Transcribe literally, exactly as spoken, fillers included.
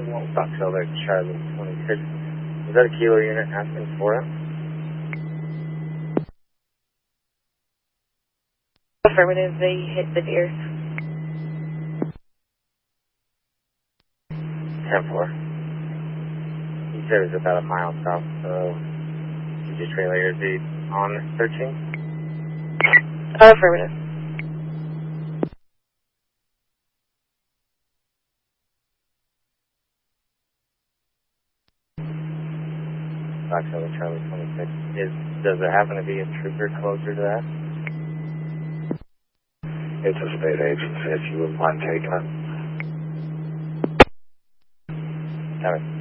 Fox Elder Charlie twenty-six. Is that a kilo unit asking for him? Affirmative, they hit the deer. ten four. You said it was about a mile south, so did your trailer be on thirteen? Affirmative. Fox Elder Charlie twenty-six. Is, does there happen to be a trooper closer to that? It's a state agency if you wouldn't mind taking it. Got it.